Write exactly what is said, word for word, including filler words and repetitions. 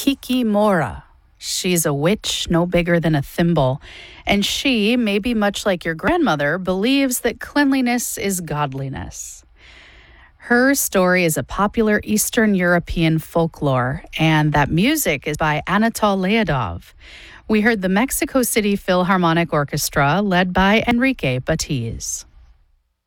Kiki Mora. She's a witch no bigger than a thimble, and she, maybe much like your grandmother, believes that cleanliness is godliness. Her story is a popular Eastern European folklore, and that music is by Anatol Leodov. We heard the Mexico City Philharmonic Orchestra, led by Enrique Batiz.